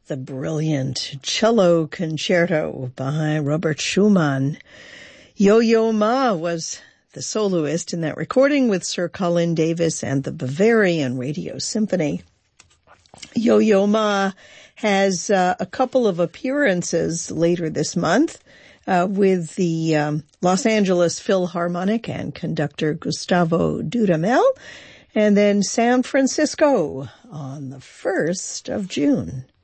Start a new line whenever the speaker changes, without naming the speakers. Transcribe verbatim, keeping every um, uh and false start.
the brilliant cello concerto by Robert Schumann. Yo-Yo Ma was the soloist in that recording with Sir Colin Davis and the Bavarian Radio Symphony. Yo-Yo Ma has uh, a couple of appearances later this month uh, with the um, Los Angeles Philharmonic and conductor Gustavo Dudamel, and then San Francisco on the first of June.